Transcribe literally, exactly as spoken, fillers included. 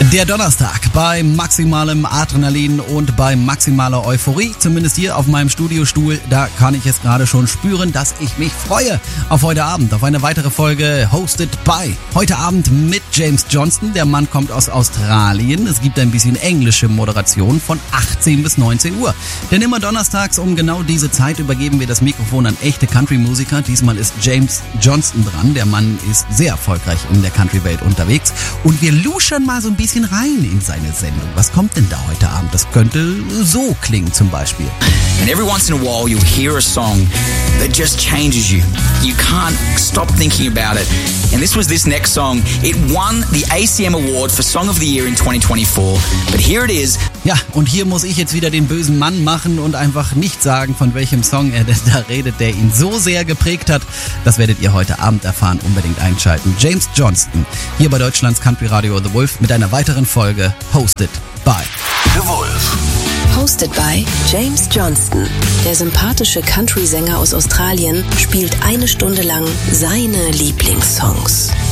Der Donnerstag bei maximalem Adrenalin und bei maximaler Euphorie, zumindest hier auf meinem Studiostuhl, da kann ich es gerade schon spüren, dass ich mich freue auf heute Abend, auf eine weitere Folge Hosted by. Heute Abend mit James Johnston, der Mann kommt aus Australien. Es gibt ein bisschen englische Moderation von achtzehn bis neunzehn Uhr. Denn immer donnerstags um genau diese Zeit übergeben wir das Mikrofon an echte Country-Musiker. Diesmal ist James Johnston dran. Der Mann ist sehr erfolgreich in der Country-Welt unterwegs und wir luschern mal so ein bisschen rein in seine Sendung. Was kommt denn da heute Abend? Das könnte so klingen zum Beispiel. And every once in a while you'll hear a song that just changes you. You can't stop thinking about it. And this was this next song. It won the A C M Award for Song of the Year in twenty twenty-four. But here it is. Ja, und hier muss ich jetzt wieder den bösen Mann machen und einfach nicht sagen, von welchem Song er da redet, der ihn so sehr geprägt hat. Das werdet ihr heute Abend erfahren. Unbedingt einschalten. James Johnston, hier bei Deutschlands Country Radio The Wolf mit einer weiteren Folge Hosted by The Wolf. Hosted by James Johnston. Der sympathische Country-Sänger aus Australien spielt eine Stunde lang seine Lieblingssongs.